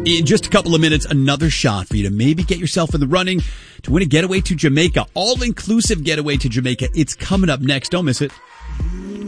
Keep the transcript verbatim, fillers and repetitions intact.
In just a couple of minutes, another shot for you to maybe get yourself in the running to win a getaway to Jamaica. All-inclusive getaway to Jamaica. It's coming up next. Don't miss it.